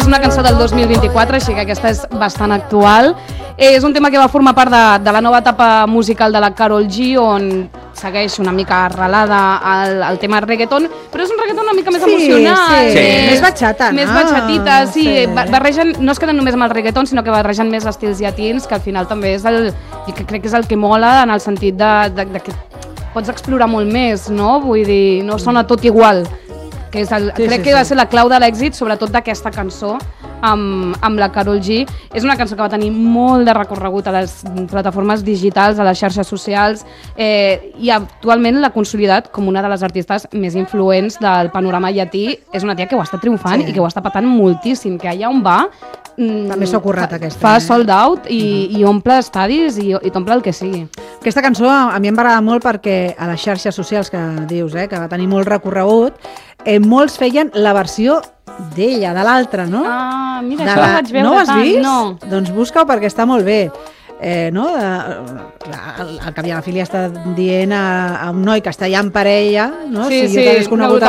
una cançó del 2024, així que aquesta és bastant actual. És un tema que va formar part de la nova etapa musical de la Karol G, on segueix una mica arrelada al tema reggaeton, però és un reggaeton una mica més emocional. Sí. Més batxata, no? Més batxatita, sí. Barregen, no es queden només amb el reggaeton, sinó que barregen més estils llatins, que al final també és que crec que és el que mola en el sentit de que pots explorar molt més, no? Vull dir, no sona tot igual. Que crec que va ser la clau de l'èxit, sobretot d'aquesta cançó amb la Karol G. És una cançó que va tenir molt de recorregut a les plataformes digitals, a les xarxes socials, i actualment l'ha consolidat com una de les artistes més influents del panorama llatí. És una tia que ho està triomfant i que ho està patant moltíssim, que allà on va també s'ha currat aquesta. Fa sold out i omple estadis i t'omple el que sigui. Aquesta cançó a mi em va agradar molt perquè a les xarxes socials que dius, que va tenir molt recorregut, molts feien la versió d'ella, de l'altra, no? Ah, mira, això ho vaig veure. No ho has vist? No. Doncs busca-ho perquè està molt bé. No? El cap i a la filia està dient a un noi que està allà en parella, no? Sí, si jo t'hagués conegut